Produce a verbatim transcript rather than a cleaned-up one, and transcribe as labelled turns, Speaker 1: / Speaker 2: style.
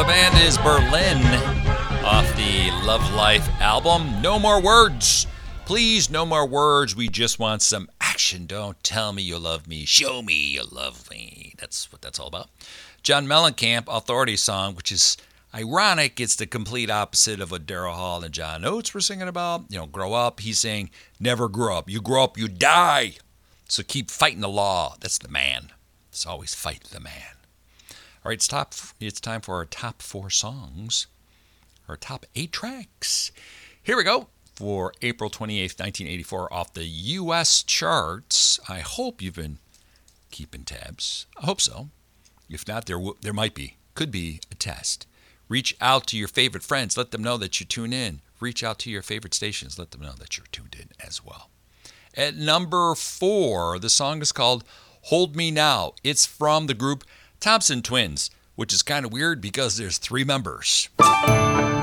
Speaker 1: band is Berlin off the Love Life album. No more words. Please, no more words. We just want some action. Don't tell me you love me. Show me you love me. That's what that's all about. John Mellencamp, Authority song, which is ironic. It's the complete opposite of what Daryl Hall and John Oates were singing about. You know, grow up. He's saying, never grow up. You grow up, you die. So keep fighting the law. That's the man. It's always fight the man. All right, it's top. It's time for our top four songs, our top eight tracks. Here we go for April twenty-eighth, nineteen eighty-four, off the U S charts. I hope you've been keeping tabs. I hope so. If not, there there might be, could be a test. Reach out to your favorite friends. Let them know that you tune in. Reach out to your favorite stations. Let them know that you're tuned in as well. At number four, the song is called Hold Me Now. It's from the group Thompson Twins, which is kind of weird because there's three members.